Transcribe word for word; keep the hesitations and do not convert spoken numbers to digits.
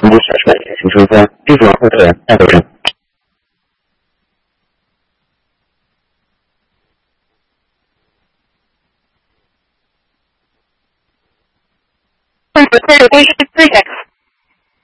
从不小出来，请说一下地方或者爱的人。 对对对，是对的。